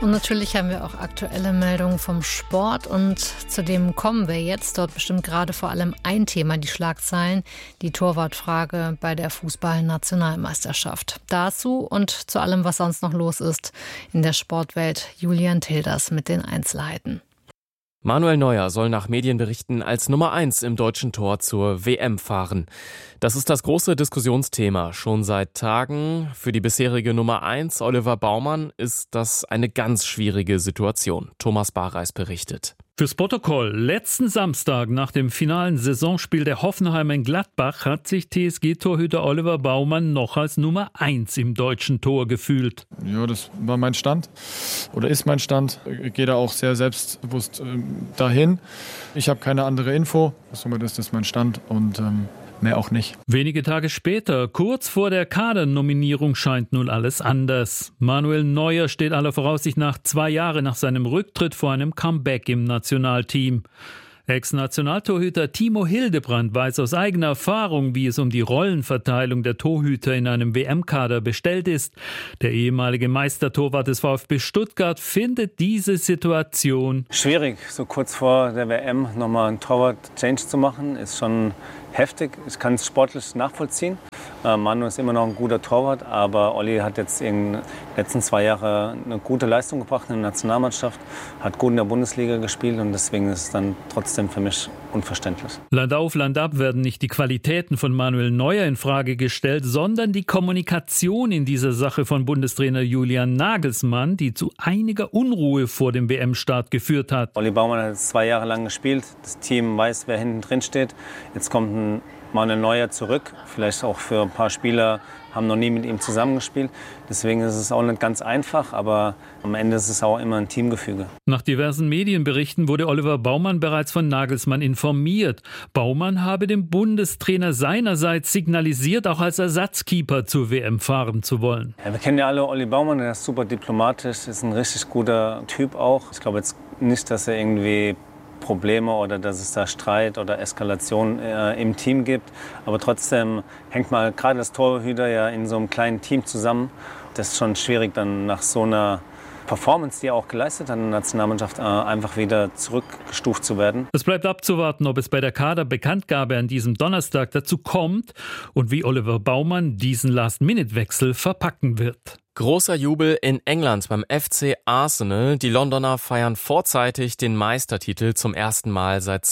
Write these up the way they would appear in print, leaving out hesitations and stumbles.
Und natürlich haben wir auch aktuelle Meldungen vom Sport und zu dem kommen wir jetzt. Dort bestimmt gerade vor allem ein Thema, die Schlagzeilen, die Torwartfrage bei der Fußball-Nationalmeisterschaft. Dazu und zu allem, was sonst noch los ist in der Sportwelt, Julian Tilders mit den Einzelheiten. Manuel Neuer soll nach Medienberichten als Nummer 1 im deutschen Tor zur WM fahren. Das ist das große Diskussionsthema schon seit Tagen. Für die bisherige Nummer 1, Oliver Baumann, ist das eine ganz schwierige Situation. Thomas Bareis berichtet. Fürs Protokoll: Letzten Samstag nach dem finalen Saisonspiel der Hoffenheimer in Gladbach hat sich TSG-Torhüter Oliver Baumann noch als Nummer 1 im deutschen Tor gefühlt. Ja, das war mein Stand oder ist mein Stand. Ich gehe da auch sehr selbstbewusst dahin. Ich habe keine andere Info. Somit ist das mein Stand und mehr auch nicht. Wenige Tage später, kurz vor der Kadernominierung, scheint nun alles anders. Manuel Neuer steht aller Voraussicht nach 2 Jahren nach seinem Rücktritt vor einem Comeback im Nationalteam. Ex-Nationaltorhüter Timo Hildebrand weiß aus eigener Erfahrung, wie es um die Rollenverteilung der Torhüter in einem WM-Kader bestellt ist. Der ehemalige Meistertorwart des VfB Stuttgart findet diese Situation schwierig, so kurz vor der WM nochmal einen Torwart-Change zu machen, ist schon heftig. Ich kann es sportlich nachvollziehen. Manu ist immer noch ein guter Torwart, aber Olli hat jetzt in den letzten 2 Jahren eine gute Leistung gebracht in der Nationalmannschaft, hat gut in der Bundesliga gespielt und deswegen ist es dann trotzdem für mich unverständlich. Land auf, Land ab werden nicht die Qualitäten von Manuel Neuer in Frage gestellt, sondern die Kommunikation in dieser Sache von Bundestrainer Julian Nagelsmann, die zu einiger Unruhe vor dem WM-Start geführt hat. Olli Baumann hat jetzt 2 Jahre lang gespielt, das Team weiß, wer hinten drin steht. Jetzt kommt ein Manuel Neuer zurück, vielleicht auch für ein paar Spieler, haben noch nie mit ihm zusammengespielt. Deswegen ist es auch nicht ganz einfach, aber am Ende ist es auch immer ein Teamgefüge. Nach diversen Medienberichten wurde Oliver Baumann bereits von Nagelsmann informiert. Baumann habe dem Bundestrainer seinerseits signalisiert, auch als Ersatzkeeper zur WM fahren zu wollen. Ja, wir kennen ja alle Olli Baumann, der ist super diplomatisch, ist ein richtig guter Typ auch. Ich glaube jetzt nicht, dass er irgendwie Probleme oder dass es da Streit oder Eskalation im Team gibt. Aber trotzdem hängt mal gerade das Torhüter ja in so einem kleinen Team zusammen. Das ist schon schwierig, dann nach so einer Performance, die er auch geleistet hat in der Nationalmannschaft, einfach wieder zurückgestuft zu werden. Es bleibt abzuwarten, ob es bei der Kaderbekanntgabe an diesem Donnerstag dazu kommt und wie Oliver Baumann diesen Last-Minute-Wechsel verpacken wird. Großer Jubel in England beim FC Arsenal. Die Londoner feiern vorzeitig den Meistertitel zum ersten Mal seit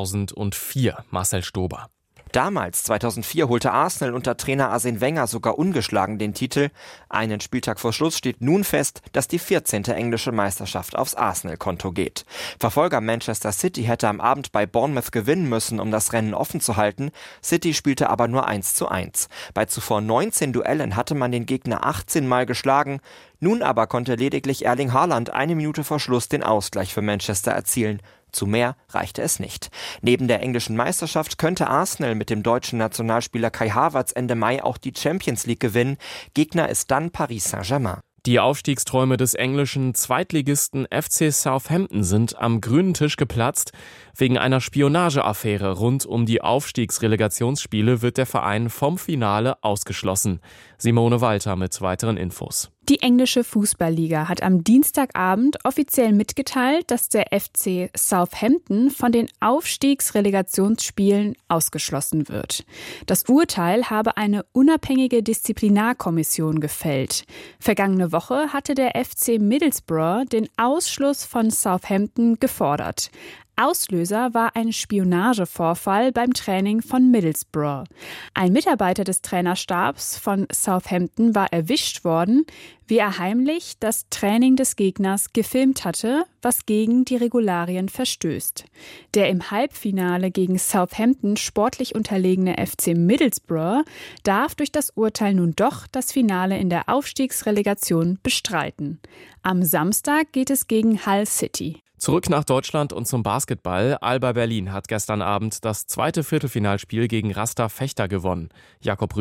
2004. Marcel Stober. Damals, 2004, holte Arsenal unter Trainer Arsene Wenger sogar ungeschlagen den Titel. Einen Spieltag vor Schluss steht nun fest, dass die 14. englische Meisterschaft aufs Arsenal-Konto geht. Verfolger Manchester City hätte am Abend bei Bournemouth gewinnen müssen, um das Rennen offen zu halten. City spielte aber nur 1:1. Bei zuvor 19 Duellen hatte man den Gegner 18 Mal geschlagen. Nun aber konnte lediglich Erling Haaland 1 Minute vor Schluss den Ausgleich für Manchester erzielen. Zu mehr reichte es nicht. Neben der englischen Meisterschaft könnte Arsenal mit dem deutschen Nationalspieler Kai Havertz Ende Mai auch die Champions League gewinnen. Gegner ist dann Paris Saint-Germain. Die Aufstiegsträume des englischen Zweitligisten FC Southampton sind am grünen Tisch geplatzt. Wegen einer Spionageaffäre rund um die Aufstiegsrelegationsspiele wird der Verein vom Finale ausgeschlossen. Simone Walter mit weiteren Infos. Die englische Fußballliga hat am Dienstagabend offiziell mitgeteilt, dass der FC Southampton von den Aufstiegsrelegationsspielen ausgeschlossen wird. Das Urteil habe eine unabhängige Disziplinarkommission gefällt. Vergangene Woche hatte der FC Middlesbrough den Ausschluss von Southampton gefordert. Auslöser war ein Spionagevorfall beim Training von Middlesbrough. Ein Mitarbeiter des Trainerstabs von Southampton war erwischt worden, wie er heimlich das Training des Gegners gefilmt hatte, was gegen die Regularien verstößt. Der im Halbfinale gegen Southampton sportlich unterlegene FC Middlesbrough darf durch das Urteil nun doch das Finale in der Aufstiegsrelegation bestreiten. Am Samstag geht es gegen Hull City. Zurück nach Deutschland und zum Basketball. Alba Berlin hat gestern Abend das zweite Viertelfinalspiel gegen Rasta Fechter gewonnen. Jakob Rüger.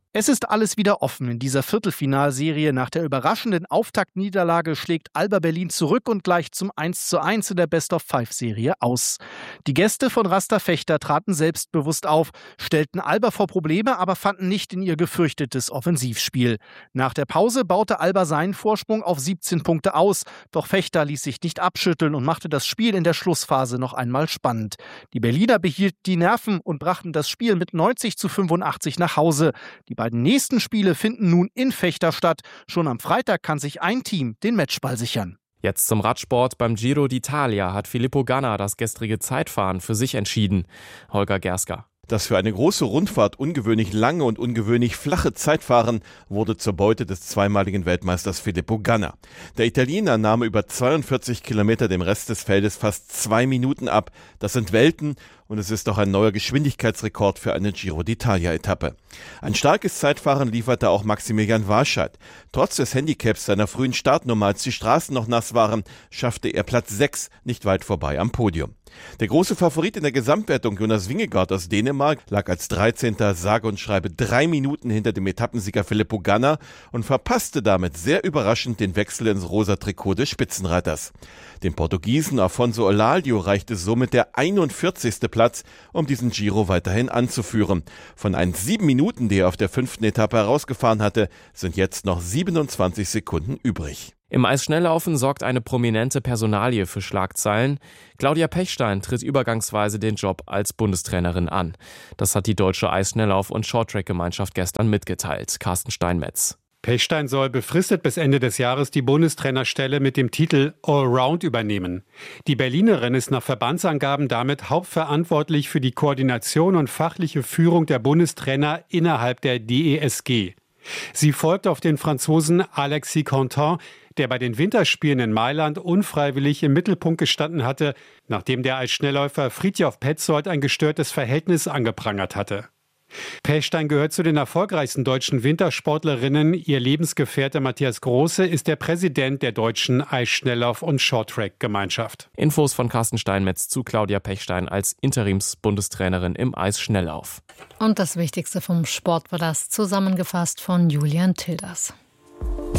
Es ist alles wieder offen in dieser Viertelfinalserie. Nach der überraschenden Auftaktniederlage schlägt Alba Berlin zurück und gleicht zum 1:1 in der Best-of-5-Serie aus. Die Gäste von Rasta Fechter traten selbstbewusst auf, stellten Alba vor Probleme, aber fanden nicht in ihr gefürchtetes Offensivspiel. Nach der Pause baute Alba seinen Vorsprung auf 17 Punkte aus, doch Fechter ließ sich nicht abschütteln und machte das Spiel in der Schlussphase noch einmal spannend. Die Berliner behielten die Nerven und brachten das Spiel mit 90:85 nach Hause. Die beiden nächsten Spiele finden nun in Fechter statt. Schon am Freitag kann sich ein Team den Matchball sichern. Jetzt zum Radsport. Beim Giro d'Italia hat Filippo Ganna das gestrige Zeitfahren für sich entschieden. Holger Gersker. Das für eine große Rundfahrt ungewöhnlich lange und ungewöhnlich flache Zeitfahren wurde zur Beute des zweimaligen Weltmeisters Filippo Ganna. Der Italiener nahm über 42 Kilometer dem Rest des Feldes fast 2 Minuten ab. Das sind Welten und es ist auch ein neuer Geschwindigkeitsrekord für eine Giro d'Italia-Etappe. Ein starkes Zeitfahren lieferte auch Maximilian Warscheid. Trotz des Handicaps seiner frühen Startnummer, als die Straßen noch nass waren, schaffte er Platz 6, nicht weit vorbei am Podium. Der große Favorit in der Gesamtwertung, Jonas Vingegaard aus Dänemark, lag als 13. sage und schreibe 3 Minuten hinter dem Etappensieger Filippo Ganna und verpasste damit sehr überraschend den Wechsel ins rosa Trikot des Spitzenreiters. Dem Portugiesen Afonso Oladio reichte somit der 41. Platz, um diesen Giro weiterhin anzuführen. Von 1,7 Minuten, die er auf der 5. Etappe herausgefahren hatte, sind jetzt noch 27 Sekunden übrig. Im Eisschnelllaufen sorgt eine prominente Personalie für Schlagzeilen. Claudia Pechstein tritt übergangsweise den Job als Bundestrainerin an. Das hat die Deutsche Eisschnelllauf- und Shorttrack-Gemeinschaft gestern mitgeteilt. Carsten Steinmetz. Pechstein soll befristet bis Ende des Jahres die Bundestrainerstelle mit dem Titel Allround übernehmen. Die Berlinerin ist nach Verbandsangaben damit hauptverantwortlich für die Koordination und fachliche Führung der Bundestrainer innerhalb der DESG. Sie folgt auf den Franzosen Alexis Contant, der bei den Winterspielen in Mailand unfreiwillig im Mittelpunkt gestanden hatte, nachdem der Eisschnellläufer Fridtjof Petzold ein gestörtes Verhältnis angeprangert hatte. Pechstein gehört zu den erfolgreichsten deutschen Wintersportlerinnen. Ihr Lebensgefährte Matthias Große ist der Präsident der Deutschen Eisschnelllauf- und Shorttrack-Gemeinschaft. Infos von Carsten Steinmetz zu Claudia Pechstein als Interims-Bundestrainerin im Eisschnelllauf. Und das Wichtigste vom Sport war das, zusammengefasst von Julian Tilders.